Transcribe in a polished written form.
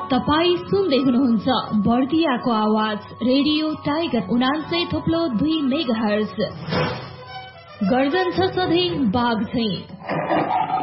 तपाई सुन्दै हुनुहुन्छ बर्दियाको आवाज रेडियो टाइगर 89.2 मेगाहर्ज। गर्जन छ सधैँ बाघ झैं।